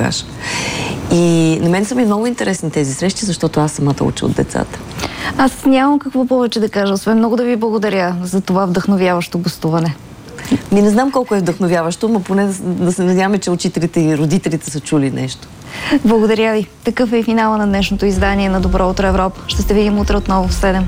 покажа. И на мен са ми много интересни тези срещи, защото аз самата уча от децата. Аз нямам какво повече да кажа, освен много да ви благодаря за това вдъхновяващо гостуване. Не знам колко е вдъхновяващо, но поне да се надяваме, че учителите и родителите са чули нещо. Благодаря ви. Такъв е и финала на днешното издание на Добро утро, Европа. Ще се видим утре отново в 7.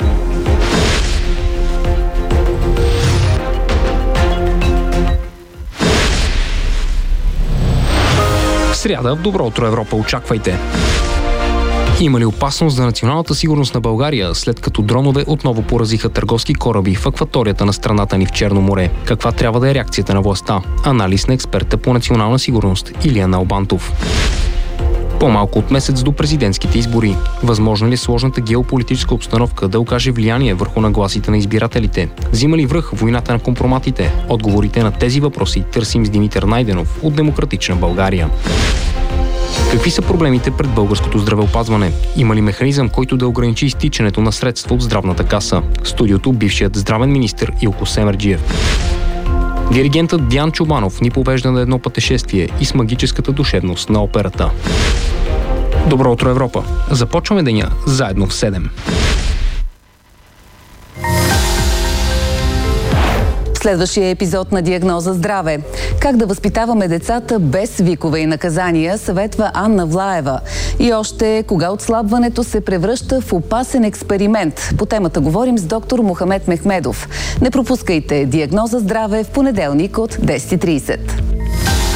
В сряда в Добро утро, Европа очаквайте. Има ли опасност за националната сигурност на България, след като дронове отново поразиха търговски кораби в акваторията на страната ни в Черно море? Каква трябва да е реакцията на властта? Анализ на експерта по национална сигурност Илия Налбантов. По-малко от месец до президентските избори. Възможно ли е сложната геополитическа обстановка да окаже влияние върху нагласите на избирателите? Взима ли връх войната на компроматите? Отговорите на тези въпроси търсим с Димитър Найденов от Демократична България. Какви са проблемите пред българското здравеопазване? Има ли механизъм, който да ограничи изтичането на средства от здравната каса? В студиото бившият здравен министър Илко Семерджиев. Диригентът Диан Чобанов ни повежда на едно пътешествие и с магическата душевност на операта. Добро утро, Европа! Започваме деня заедно в 7. Следващия епизод на Диагноза здраве. Как да възпитаваме децата без викове и наказания, съветва Анна Влаева. И още, кога отслабването се превръща в опасен експеримент. По темата говорим с доктор Мохамед Мехмедов. Не пропускайте Диагноза здраве в понеделник от 10:30.